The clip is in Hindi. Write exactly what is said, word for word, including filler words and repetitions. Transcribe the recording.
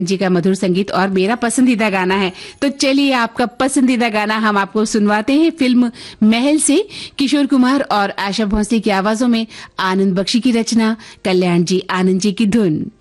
जी का मधुर संगीत और मेरा पसंदीदा गाना है। तो चलिए आपका पसंदीदा गाना हम आपको सुनवाते हैं फिल्म महल से। किशोर कुमार और आशा भोसले की आवाजों में, आनंद बख्शी की रचना, कल्याण जी आनंद जी की धुन।